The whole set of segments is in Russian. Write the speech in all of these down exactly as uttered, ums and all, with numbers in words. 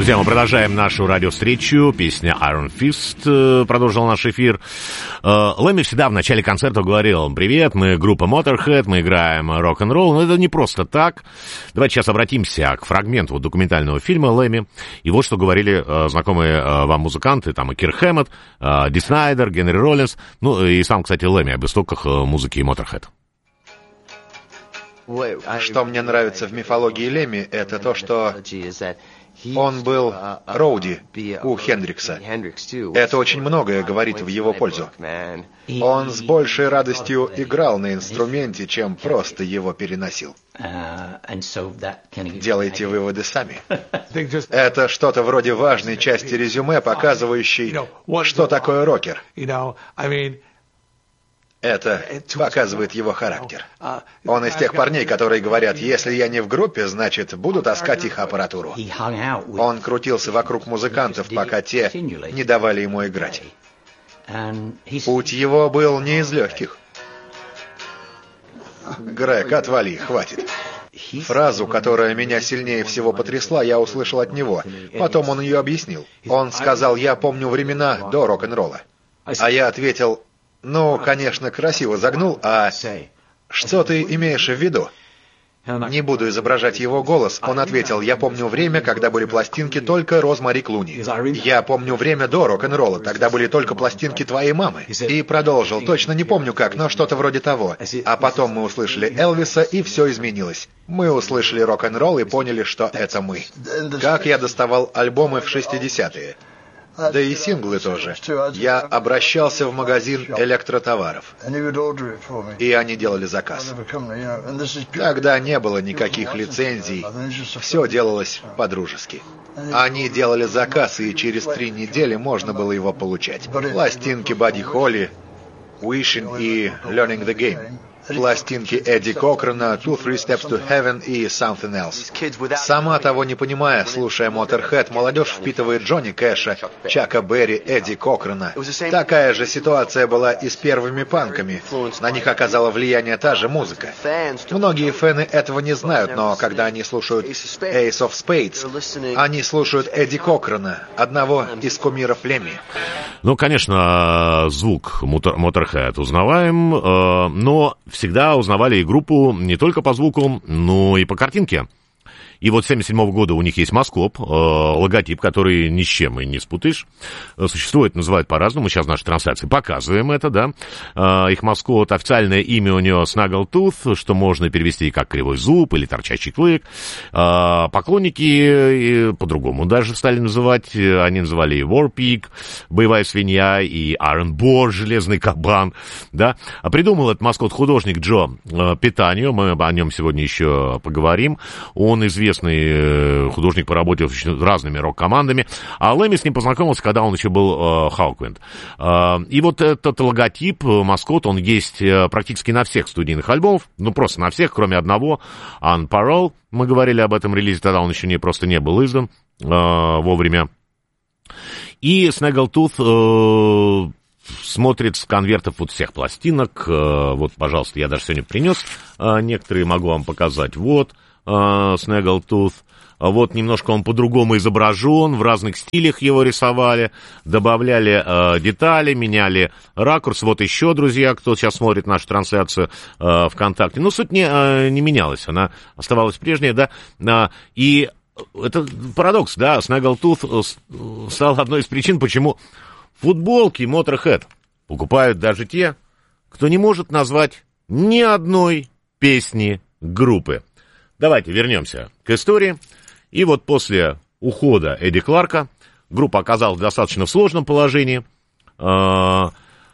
Друзья, мы продолжаем нашу радиовстречу. Песня Iron Fist продолжила наш эфир. Лэмми всегда в начале концерта говорил: привет, мы группа Motorhead, мы играем рок-н-ролл. Но это не просто так. Давайте сейчас обратимся к фрагменту документального фильма Лэмми. И вот что говорили знакомые вам музыканты, там и Кир Хэммет, Ди Снайдер, Генри Роллинс, ну и сам, кстати, Лэмми об истоках музыки Motorhead. Что мне нравится в мифологии Лэмми, это то, что он был роуди у Хендрикса. Это очень многое говорит в его пользу. Он с большей радостью играл на инструменте, чем просто его переносил. Делайте выводы сами. Это что-то вроде важной части резюме, показывающей, что такое рокер. Это показывает его характер. Он из тех парней, которые говорят: если я не в группе, значит, буду таскать их аппаратуру. Он крутился вокруг музыкантов, пока те не давали ему играть. Путь его был не из легких. Грег, отвали, хватит. Фразу, которая меня сильнее всего потрясла, я услышал от него. Потом он ее объяснил. Он сказал: я помню времена до рок-н-ролла. А я ответил: ну, конечно, красиво загнул, а что ты имеешь в виду? Не буду изображать его голос. Он ответил: я помню время, когда были пластинки только Розмари Клуни. Я помню время до рок-н-ролла, тогда были только пластинки твоей мамы. И продолжил, точно не помню как, но что-то вроде того. А потом мы услышали Элвиса, и все изменилось. Мы услышали рок-н-ролл и поняли, что это мы. Как я доставал альбомы в шестидесятые. Да и синглы тоже. Я обращался в магазин электротоваров, и они делали заказ. Тогда не было никаких лицензий, все делалось по-дружески. Они делали заказ, и через три недели можно было его получать. Пластинки Бадди Холли, Wishing и Learning the Game. Пластинки Эдди Кокрена, Two, Three Steps to Heaven и Something Else. Сама того не понимая, слушая Motorhead, молодежь впитывает Джонни Кэша, Чака Берри, Эдди Кокрена. Такая же ситуация была и с первыми панками. На них оказала влияние та же музыка. Многие фэны этого не знают, но когда они слушают Ace of Spades, они слушают Эдди Кокрена, одного из кумиров Лэмми. Ну, конечно, звук Motorhead узнаваем, но всегда узнавали и группу не только по звуку, но и по картинке. И вот с семьдесят седьмого года у них есть маскоп, э, логотип, который ни с чем и не спутаешь. Существует, называют по-разному. Мы сейчас в нашей трансляции показываем это, да. Э, их маскот, официальное имя у него Snaggletooth, что можно перевести как кривой зуб или торчащий клык. Э, поклонники по-другому даже стали называть. Они называли и Warpig, боевая свинья, и Iron Boar, железный кабан, да. А придумал этот маскот художник Джо э, Питанио. Мы о нем сегодня еще поговорим. Он известный известный художник, поработал с разными рок-командами, а Лэмми с ним познакомился, когда он еще был Хауквинд. Э, э, и вот этот логотип, маскот, он есть практически на всех студийных альбомах, ну просто на всех, кроме одного, On Parole. Мы говорили об этом релизе, тогда он еще не, просто не был издан э, вовремя. И Snaggletooth э, смотрит с конвертов вот всех пластинок. Э, вот, пожалуйста, я даже сегодня принес э, некоторые, могу вам показать. Вот. Snaggletooth. Вот немножко он по-другому изображен, в разных стилях его рисовали, добавляли э, детали, меняли ракурс. Вот еще, друзья, кто сейчас смотрит нашу трансляцию э, ВКонтакте. Ну, суть не, э, не менялась, она оставалась прежняя, да. Э, и это парадокс, да, Snaggletooth стал одной из причин, почему футболки Motorhead покупают даже те, кто не может назвать ни одной песни группы. Давайте вернемся к истории. И вот после ухода Эдди Кларка группа оказалась в достаточно сложном положении. В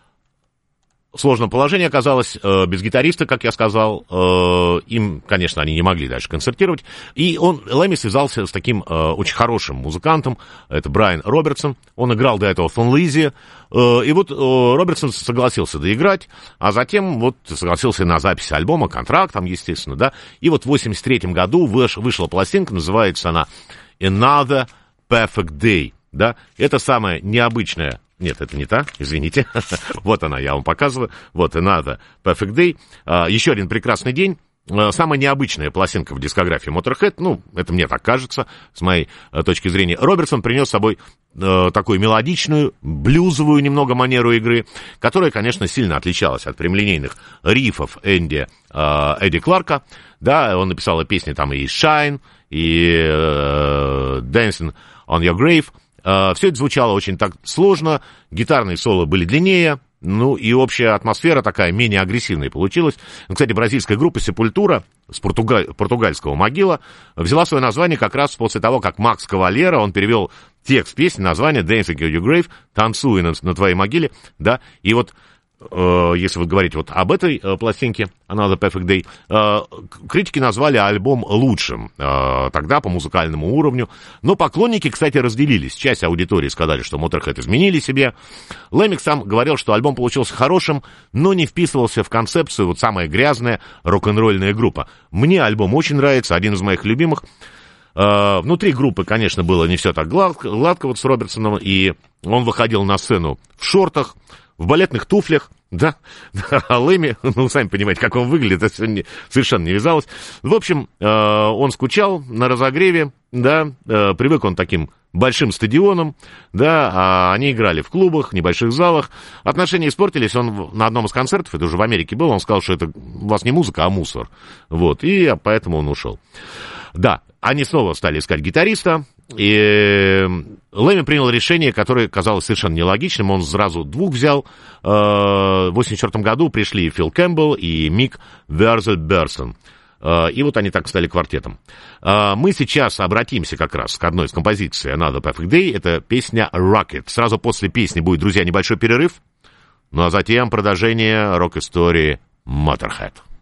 сложном положении оказалась без гитариста, как я сказал. Им, конечно, они не могли дальше концертировать. И он, Лэмми, связался с таким очень хорошим музыкантом. Это Брайан Робертсон. Он играл до этого в Thin Lizzy. И вот Робертсон согласился доиграть, а затем вот согласился на запись альбома, контракт там, естественно, да. И вот в восемьдесят третьем году выш, вышла пластинка, называется она Another Perfect Day, да. Это самая необычная. Нет, это не та, извините. Вот она, я вам показываю. Вот, Another Perfect Day. Еще один прекрасный день. самая необычная пластинка в дискографии Motorhead, ну, это мне так кажется, с моей точки зрения. Робертсон принес с собой э, такую мелодичную, блюзовую немного манеру игры, которая, конечно, сильно отличалась от прямолинейных рифов Энди, э, Эдди Кларка. Да, он написал и песни там и «Shine», и э, «Dancing on Your Grave». Э, все это звучало очень так сложно, гитарные соло были длиннее, ну, и общая атмосфера такая, менее агрессивная получилась. Ну, кстати, бразильская группа «Сепультура» с португаль... португальского могила взяла свое название как раз после того, как Макс Кавалера, он перевел текст песни, название «Dancing on Your Grave», «Танцуй на, на твоей могиле», да, и вот э, если вы говорите вот об этой э, пластинке «Another Perfect Day», э, критики назвали альбом лучшим э, тогда по музыкальному уровню, но поклонники, кстати, разделились. Часть аудитории сказали, что Motorhead изменили себе. Лэмик сам говорил, что альбом получился хорошим, но не вписывался в концепцию, вот самая грязная рок-н-ролльная группа. Мне альбом очень нравится, один из моих любимых. Uh, внутри группы, конечно, было не все так гладко, гладко вот с Робертсоном, и он выходил на сцену в шортах, в балетных туфлях, да, а Лэми, ну, сами понимаете, как он выглядит, это не, совершенно не вязалось. В общем, uh, он скучал на разогреве, да, uh, привык он таким большим стадионам, да, а они играли в клубах, небольших залах. Отношения испортились, он на одном из концертов, это уже в Америке был, он сказал, что это у вас не музыка, а мусор, вот, и поэтому он ушел. Да, они снова стали искать гитариста, и Лэми принял решение, которое казалось совершенно нелогичным. Он сразу двух взял. В восемьдесят четвёртом году пришли Фил Кэмпбелл и Мик Верзельберсон. И вот они так стали квартетом. Мы сейчас обратимся как раз к одной из композиций Another Perfect Day. Это песня Rocket. Сразу после песни будет, друзья, небольшой перерыв. Ну а затем продолжение рок-истории Motorhead.